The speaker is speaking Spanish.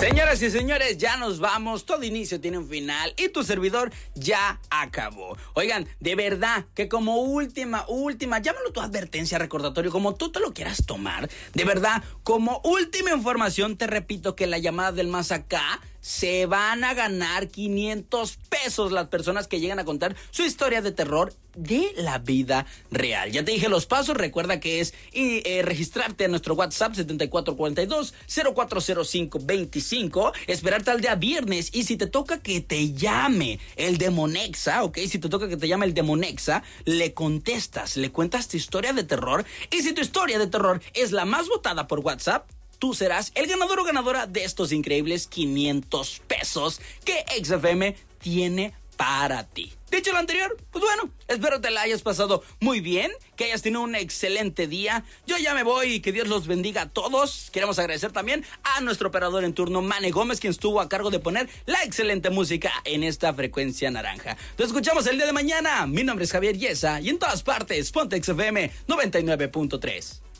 Señoras y señores, ya nos vamos. Todo inicio tiene un final y tu servidor ya acabó. Oigan, de verdad que como última, llámalo tu advertencia, recordatorio, como tú te lo quieras tomar. De verdad, como última información, te repito que la llamada del más acá se van a ganar 500 pesos las personas que llegan a contar su historia de terror de la vida real. Ya te dije los pasos, recuerda que es registrarte a nuestro WhatsApp 7442-040525, esperarte al día viernes y si te toca que te llame el Demonexa, ¿ok? Si te toca que te llame el Demonexa, le contestas, le cuentas tu historia de terror y si tu historia de terror es la más votada por WhatsApp, tú serás el ganador o ganadora de estos increíbles 500 pesos que XFM tiene para ti. Dicho lo anterior, pues bueno, espero te la hayas pasado muy bien, que hayas tenido un excelente día. Yo ya me voy y que Dios los bendiga a todos. Queremos agradecer también a nuestro operador en turno, Mane Gómez, quien estuvo a cargo de poner la excelente música en esta frecuencia naranja. Nos escuchamos el día de mañana. Mi nombre es Javier Yesa y en todas partes, ponte XFM 99.3.